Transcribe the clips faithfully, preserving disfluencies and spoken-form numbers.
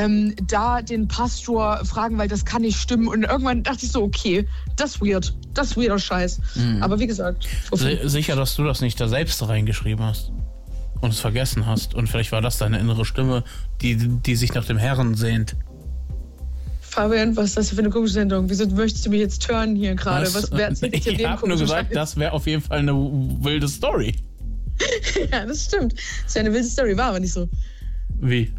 ähm, da den Pastor fragen, weil das kann nicht stimmen. Und irgendwann dachte ich so, okay, das ist weird. Das ist weirder Scheiß. Mhm. Aber wie gesagt... S- sicher, dass du das nicht da selbst reingeschrieben hast und es vergessen hast. Und vielleicht war das deine innere Stimme, die, die sich nach dem Herrn sehnt. Fabian, was ist das für eine komische Sendung? Wieso möchtest du mich jetzt turnen hier gerade? Was, was, wer erzählt ich dir habe nur gesagt, Scheiß? Das wäre auf jeden Fall eine wilde Story. Ja, das stimmt. Das wäre eine wilde Story, war aber nicht so. Wie?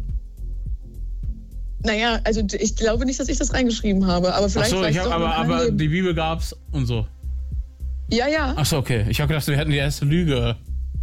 Naja, also ich glaube nicht, dass ich das reingeschrieben habe, aber vielleicht... Ach so, ich hab, aber, aber die Bibel gab's und so. Ja, ja. Ach so, okay. Ich habe gedacht, wir hätten die erste Lüge.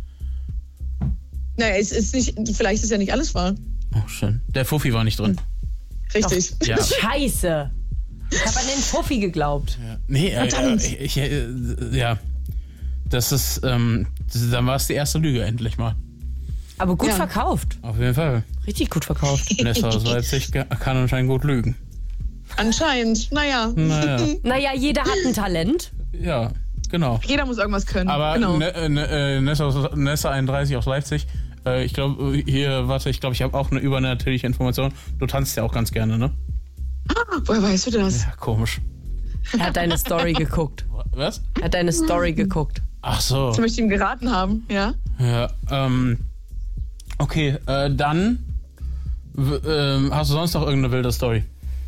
Naja, es ist nicht, vielleicht ist ja nicht alles wahr. Oh, schön. Der Fuffi war nicht drin. Richtig. Doch. Ja. Scheiße. Ich habe an den Fuffi geglaubt. Ja. Nee, äh, ich, ich, äh, ja. Das ist, ähm, das, dann war es die erste Lüge endlich mal. Aber gut ja. verkauft. Auf jeden Fall. Richtig gut verkauft. Nessa aus Leipzig kann anscheinend gut lügen. Anscheinend, naja. Naja. Naja, jeder hat ein Talent. Ja, genau. Jeder muss irgendwas können. Aber genau. ne, ne, Nessa, aus, Nessa einunddreißig aus Leipzig, äh, ich glaube, hier, warte, ich glaube, ich habe auch eine übernatürliche Information. Du tanzt ja auch ganz gerne, ne? Ah, woher weißt du das? Ja, komisch. Er hat deine Story geguckt. Was? Er hat deine Story geguckt. Ach so. Das möchte ich ihm geraten haben, ja? Ja, ähm, okay, äh, dann w- ähm, hast du sonst noch irgendeine wilde Story?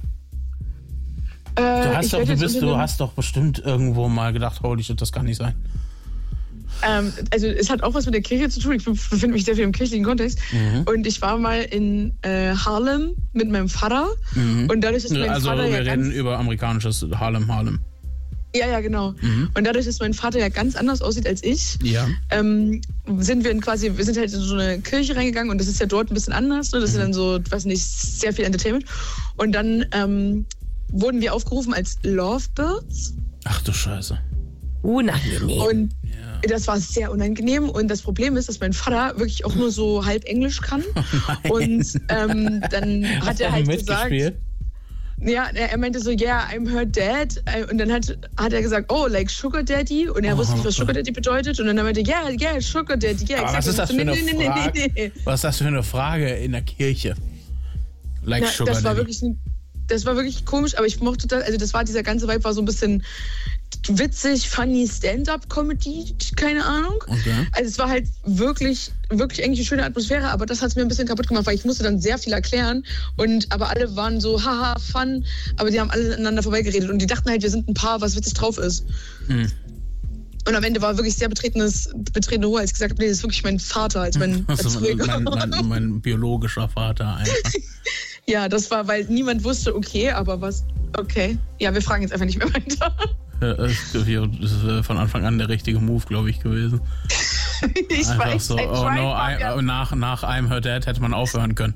Äh, Du hast, ich doch, werd du, jetzt bist, unter du dem- hast doch bestimmt irgendwo mal gedacht, holy shit, das kann nicht sein. Ähm, also es hat auch was mit der Kirche zu tun. Ich befinde mich sehr viel im kirchlichen Kontext. Mhm. Und ich war mal in äh, Harlem mit meinem Vater. Mhm. Und dadurch, dass mein Also Vater wir ja reden ganz, über amerikanisches Harlem, Harlem. Ja, ja, genau. Mhm. Und dadurch, dass mein Vater ja ganz anders aussieht als ich, Ja. ähm, sind wir in quasi, wir sind halt in so eine Kirche reingegangen und das ist ja dort ein bisschen anders. Ne? Das Mhm. ist dann so, weiß nicht, sehr viel Entertainment. Und dann ähm, wurden wir aufgerufen als Lovebirds. Ach du Scheiße. Unangenehm. Und Ja. das war sehr unangenehm. Und das Problem ist, dass mein Vater wirklich auch nur so halb Englisch kann. Und ähm, dann hat er halt gesagt, mitgespielt? ja, er er meinte so, yeah, I'm her dad. Und dann hat, hat er gesagt, oh, like Sugar Daddy. Und er Oh, wusste nicht, was okay. Sugar Daddy bedeutet. Und dann meinte er, yeah, yeah, Sugar Daddy, yeah. Aber was ist das für nee, eine nee, nee, nee, Frage? nee, nee. Was ist das für eine Frage in der Kirche? Like Na, Sugar das war Daddy. wirklich ein, das war wirklich komisch, aber ich mochte das, also das war, dieser ganze Vibe war so ein bisschen witzig, funny Stand-up-Comedy, keine Ahnung. Okay. Also es war halt wirklich, wirklich eigentlich eine schöne Atmosphäre, aber das hat es mir ein bisschen kaputt gemacht, weil ich musste dann sehr viel erklären und aber alle waren so, haha, fun, aber die haben alle aneinander vorbeigeredet und die dachten halt, wir sind ein Paar, was witzig drauf ist. Mhm. Und am Ende war wirklich sehr betretenes, betretene Ruhe, als ich gesagt habe, nee, das ist wirklich mein Vater, als mein Also Erzeuger. mein, mein, mein biologischer Vater einfach. Ja, das war, weil niemand wusste, okay, aber was, okay. Ja, wir fragen jetzt einfach nicht mehr weiter. Ja, Das ist von Anfang an der richtige Move, glaube ich, gewesen. Ich Einfach weiß, so, I oh tried, no, Fabian. I, nach, nach I'm Her Dad hätte man aufhören können.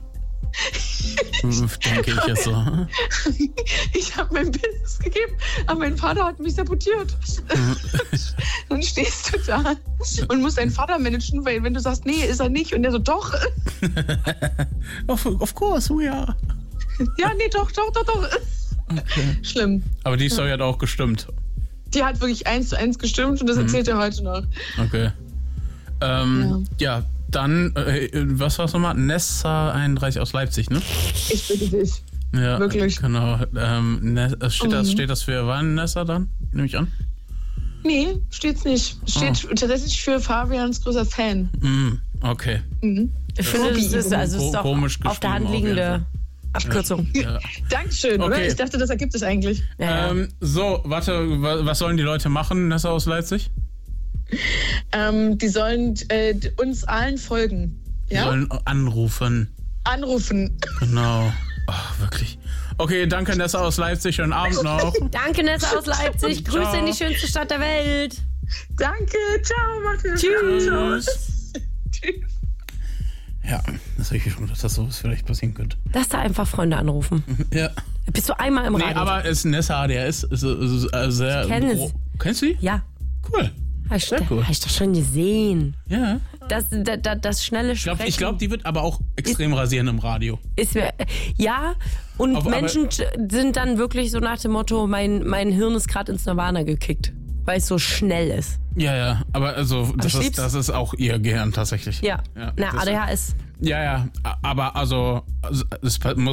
Denke ich jetzt so. Ich habe mein Business gegeben, aber mein Vater hat mich sabotiert. Dann stehst du da und musst deinen Vater managen, weil wenn du sagst, nee, ist er nicht, und der so, doch. of, of course, we are. Ja, nee, doch, doch, doch, doch. Okay. Schlimm. Aber die Story hat auch gestimmt. Die hat wirklich eins zu eins gestimmt und das erzählt er heute noch. Okay. Ähm, ja. ja, dann, äh, was war's nochmal? Nessa einunddreißig aus Leipzig, ne? Ich bitte dich. Ja, Wirklich. Genau. Ähm, ne, steht, das, Mhm. steht das für wann Nessa dann? Nehme ich an? Nee, steht's nicht. Steht tatsächlich für Fabians großer Fan. Mm, okay. Mhm. Ich finde, das ist, also es ist doch Komisch auf der Hand geschrieben, auf jeden liegende Abkürzung. Ja. Dankeschön, Okay. oder? Ich dachte, das ergibt es eigentlich. Ja, ja. Ähm, so, warte, wa- was sollen die Leute machen, Nessa aus Leipzig? Ähm, die sollen äh, uns allen folgen. Die Ja? sollen anrufen. Anrufen. Genau. Ach, wirklich. Okay, danke Nessa aus Leipzig. Schönen Abend noch. Danke, Nessa aus Leipzig. Grüße Ciao. in die schönste Stadt der Welt. Danke. Ciao. Macht es Tschüss. gut. Tschüss. Tschüss. Ja, das habe ich schon gedacht, dass sowas vielleicht passieren könnte. Lass da einfach Freunde anrufen. Ja. Bist du einmal im Nee, Radio? aber es ist Nessa, der ist, ist, ist, ist äh, sehr. Ich kenn es. gro- Kennst du die? Ja, Cool. habe ich, Sehr cool. hab ich doch schon gesehen. Ja. Das, das, das, das schnelle Ich glaube, Sprechen ich glaub, die wird aber auch extrem rasieren im Radio. ist mir... Ja, und Aber- Menschen sind dann wirklich so nach dem Motto, mein, mein Hirn ist gerade ins Nirvana gekickt, weil es so schnell ist. Ja, ja, aber also das ich ist, lieb's. das ist auch ihr Gehirn tatsächlich. Ja, Ja, na, das- A D H S. Ja, ja, aber also es muss